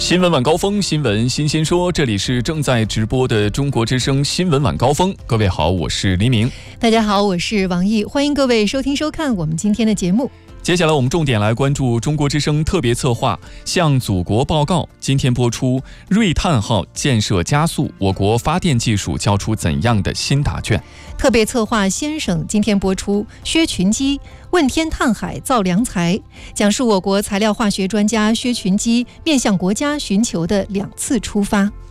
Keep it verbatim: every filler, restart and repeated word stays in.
新闻晚高峰，新闻新鲜说，这里是正在直播的中国之声新闻晚高峰。各位好，我是黎明。 大家好，我是王毅，欢迎各位收听收看我们今天的节目。 接下来我们重点来关注中国之声特别策划向祖国报告，今天播出锐碳号建设加速，我国发电技术交出怎样的新答卷。 特别策划先生今天播出薛群基问天探海造良才，讲述我国材料化学专家薛群基面向国家寻求的两次出发。